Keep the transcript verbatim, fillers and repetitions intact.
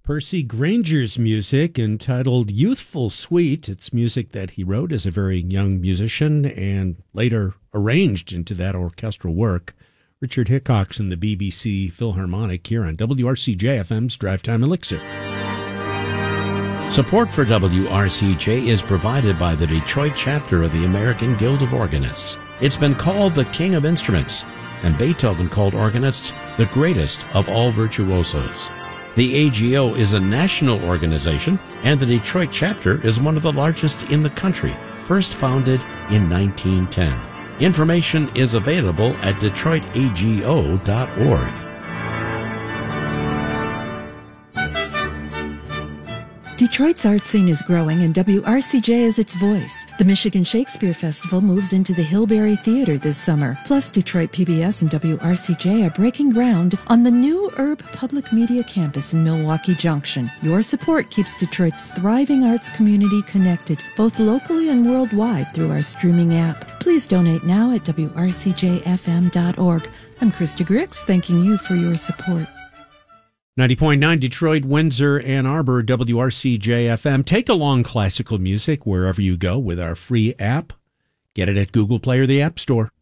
Percy Granger's music entitled Youthful Suite. It's music that he wrote as a very young musician and later arranged into that orchestral work. Richard Hickox and the B B C Philharmonic here on W R C J F M's Drive Time Elixir. Support for W R C J is provided by the Detroit chapter of the American Guild of Organists. It's been called the King of Instruments, and Beethoven called organists the greatest of all virtuosos. The A G O is a national organization, and the Detroit chapter is one of the largest in the country, first founded in nineteen ten. Information is available at detroit a g o dot org. Detroit's art scene is growing, and W R C J is its voice. The Michigan Shakespeare Festival moves into the Hillberry Theater this summer. Plus, Detroit P B S and W R C J are breaking ground on the new Urb Public Media Campus in Milwaukee Junction. Your support keeps Detroit's thriving arts community connected, both locally and worldwide, through our streaming app. Please donate now at w r c j f m dot org. I'm Krista Grix, thanking you for your support. ninety point nine Detroit, Windsor, Ann Arbor, W R C J F M. Take along classical music wherever you go with our free app. Get it at Google Play or the App Store.